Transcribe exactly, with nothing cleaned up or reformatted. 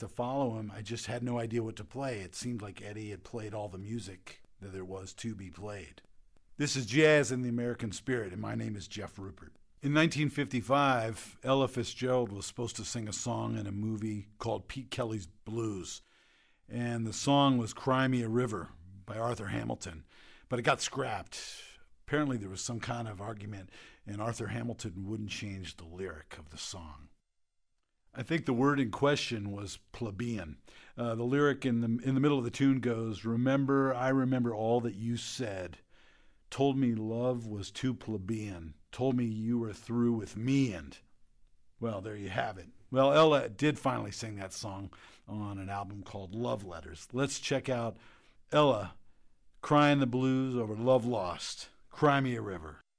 to follow him, I just had no idea what to play. It seemed like Eddie had played all the music that there was to be played. This is Jazz in the American Spirit, and my name is Jeff Rupert. In nineteen fifty-five, Ella Fitzgerald was supposed to sing a song in a movie called Pete Kelly's Blues, and the song was Cry Me a River by Arthur Hamilton, but it got scrapped. Apparently there was some kind of argument, and Arthur Hamilton wouldn't change the lyric of the song. I think the word in question was plebeian. Uh, the lyric in the in the middle of the tune goes, "Remember, I remember all that you said. Told me love was too plebeian. Told me you were through with me and..." Well, there you have it. Well, Ella did finally sing that song on an album called Love Letters. Let's check out Ella crying the blues over love lost. Cry Me a River.